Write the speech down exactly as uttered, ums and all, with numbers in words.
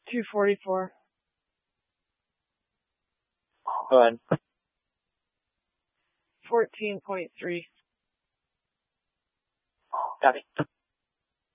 two forty-four. Go ahead. fourteen point three. Copy.